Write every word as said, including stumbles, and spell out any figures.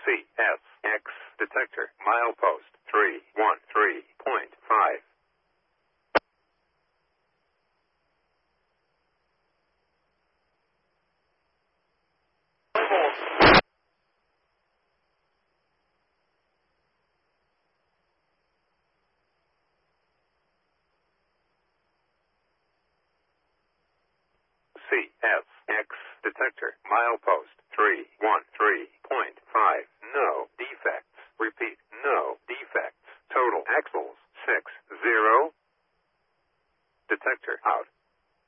C S X detector milepost three one three point five. C S X detector milepost three one